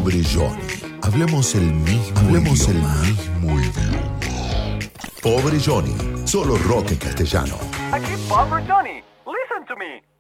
Pobre Johnny. Hablemos el mismo idioma. Pobre Johnny. Solo rock en castellano. Aquí Pobre Johnny. Listen to me.